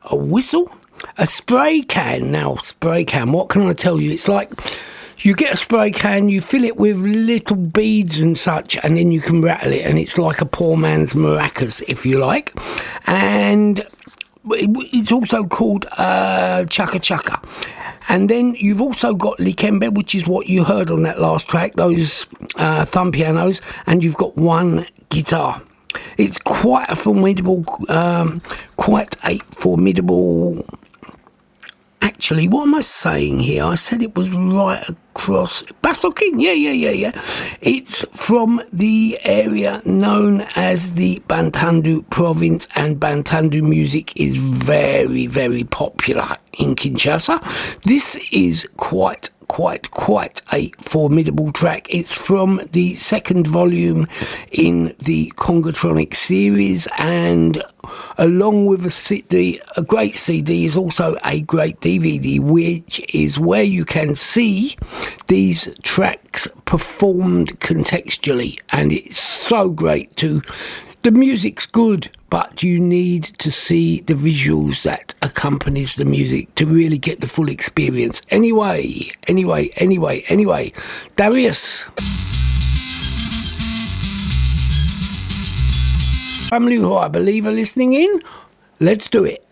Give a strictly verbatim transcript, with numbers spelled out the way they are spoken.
a whistle, a spray can. Now, spray can, what can I tell you? It's like you get a spray can, you fill it with little beads and such, and then you can rattle it, and it's like a poor man's maracas, if you like. And it's also called uh, chaka chaka. And then you've also got likembe, which is what you heard on that last track, those uh, thumb pianos, and you've got one guitar. It's quite a formidable, um, quite a formidable... Actually, what am I saying here? I said it was right across... Basso King, yeah, yeah, yeah, yeah. It's from the area known as the Bantandu province, and Bantandu music is very, very popular in Kinshasa. This is quite... quite, quite a formidable track. It's from the second volume in the Congotronic series, and along with a, C D, a great C D is also a great D V D, which is where you can see these tracks performed contextually, and it's so great to... The music's good, but you need to see the visuals that accompanies the music to really get the full experience. Anyway, anyway, anyway, anyway, Darius. Family who I believe are listening in, let's do it.